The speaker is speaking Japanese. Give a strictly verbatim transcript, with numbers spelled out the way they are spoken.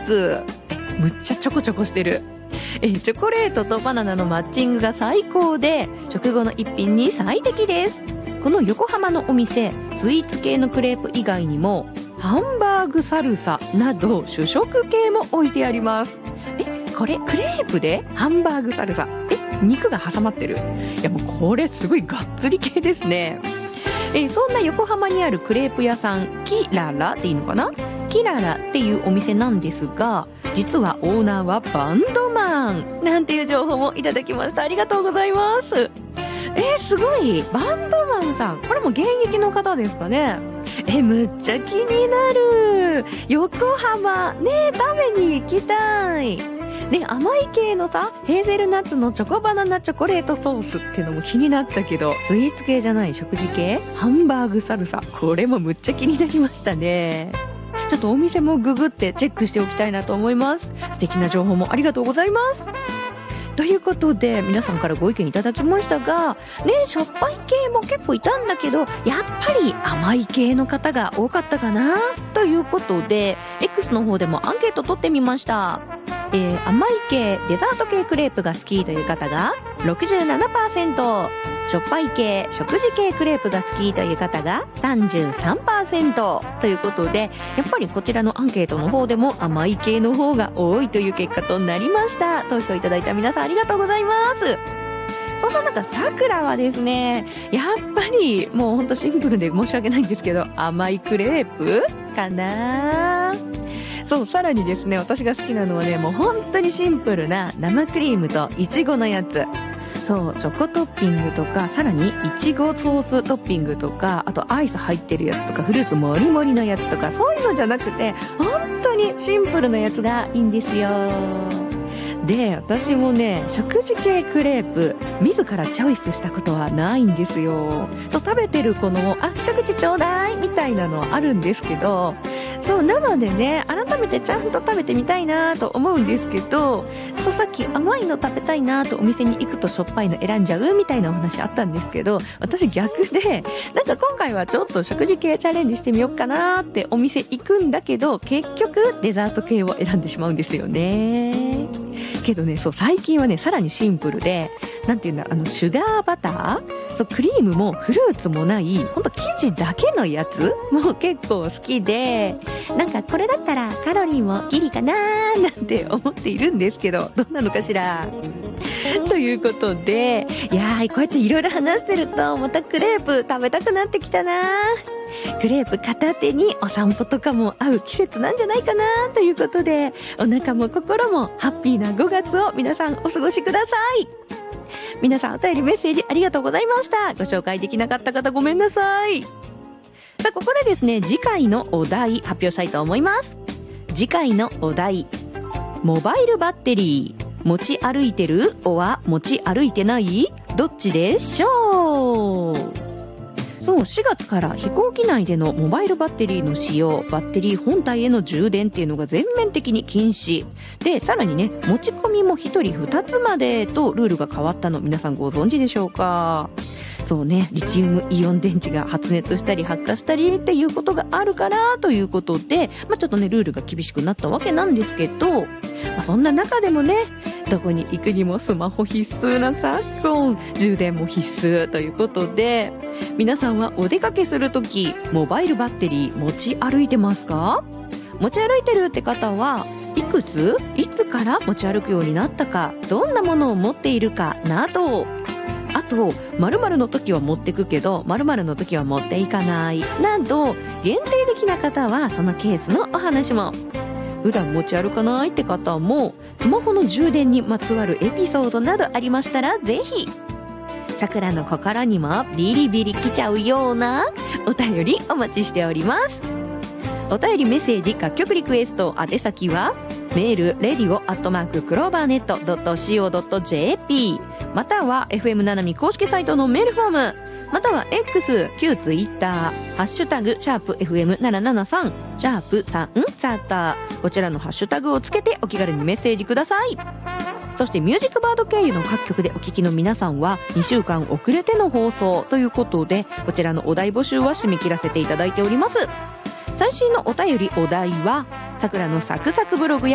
ツ。むっちゃちょこちょこしてる。えチョコレートとバナナのマッチングが最高で、食後の一品に最適です。この横浜のお店、スイーツ系のクレープ以外にもハンバーグサルサなど主食系も置いてあります。えこれクレープでハンバーグサルサ、え肉が挟まってる。いやもうこれすごいがっつり系ですね。えそんな横浜にあるクレープ屋さん、キララっていいのかな、キララっていうお店なんですが、実はオーナーはバンドマンなんていう情報もいただきました。ありがとうございます。えー、すごい。バンドマンさん、これも現役の方ですかね。えむっちゃ気になる。横浜ね、食べに行きたいね。甘い系のさ、ヘーゼルナッツのチョコバナナチョコレートソースってのも気になったけど、スイーツ系じゃない食事系、ハンバーグサルサ、これもむっちゃ気になりましたね。ちょっとお店もググってチェックしておきたいなと思います。素敵な情報もありがとうございます。ということで皆さんからご意見いただきましたがね、しょっぱい系も結構いたんだけど、やっぱり甘い系の方が多かったかなということで X の方でもアンケート取ってみました。えー、甘い系デザート系クレープが好きという方が ろくじゅうななパーセント、 しょっぱい系食事系クレープが好きという方が さんじゅうさんパーセント ということで、やっぱりこちらのアンケートの方でも甘い系の方が多いという結果となりました。投票いただいた皆さんありがとうございます。そんな中さくらはですね、やっぱりもうほんとシンプルで申し訳ないんですけど、甘いクレープかな。そう、さらにですね、私が好きなのはね、もう本当にシンプルな生クリームといちごのやつ。そう、チョコトッピングとか、さらにいちごソーストッピングとか、あとアイス入ってるやつとか、フルーツもりもりのやつとか、そういうのじゃなくて本当にシンプルなやつがいいんですよ。で、私もね、食事系クレープ自らチョイスしたことはないんですよ。そう、食べてる子のあ、一口ちょうだいみたいなのはあるんですけど、そうなのでね、改めてちゃんと食べてみたいなと思うんですけど、そうさっき甘いの食べたいなとお店に行くとしょっぱいの選んじゃうみたいなお話あったんですけど、私逆で、なんか今回はちょっと食事系チャレンジしてみようかなってお店行くんだけど、結局デザート系を選んでしまうんですよね。けどね、そう最近はね、さらにシンプルで、なんていうんだ、あのシュガーバター、そうクリームもフルーツもない、ほんと生地だけのやつも結構好きで、なんかこれだったらカロリーもギリかなーなんて思っているんですけど、どうなのかしら。ということで、いやー、こうやっていろいろ話してるとまたクレープ食べたくなってきたな。クレープ片手にお散歩とかも合う季節なんじゃないかなということで、お腹も心もハッピーなごがつを皆さんお過ごしください。皆さんお便りメッセージありがとうございました。ご紹介できなかった方ごめんなさい。さあ、ここでですね、次回のお題発表したいと思います。次回のお題、モバイルバッテリー持ち歩いてるおは持ち歩いてない、どっちでしょう。そう、しがつから飛行機内でのモバイルバッテリーの使用、バッテリー本体への充電っていうのが全面的に禁止で、さらにね、持ち込みもひとりふたつまでとルールが変わったの、皆さんご存知でしょうか。そうね、リチウムイオン電池が発熱したり発火したりっていうことがあるからということで、まあ、ちょっとねルールが厳しくなったわけなんですけど、まあ、そんな中でもね、どこに行くにもスマホ必須な昨今、充電も必須ということで、皆さんはお出かけするときモバイルバッテリー持ち歩いてますか？持ち歩いてるって方はいくついつから持ち歩くようになったか、どんなものを持っているかなど、あと〇〇の時は持ってくけど〇〇の時は持っていかないなど、限定的な方はそのケースのお話も、普段持ち歩かないって方もスマホの充電にまつわるエピソードなどありましたら、ぜひさくらの心にもビリビリきちゃうようなお便りお待ちしております。お便りメッセージ楽曲リクエスト宛先はメール レディオ アットマーク クローバーネット ドット シーオー ドット ジェーピー または エフエム ななみ公式サイトのメールフォーム、または X、旧 Twitter、ハッシュタグシャープ エフエムななななさん、シャープさんサーター、こちらのハッシュタグをつけてお気軽にメッセージください。そしてミュージックバード経由の各局でお聞きの皆さんはにしゅうかん遅れての放送ということで、こちらのお題募集は締め切らせていただいております。最新のお便りお題はさくらのサクサクブログや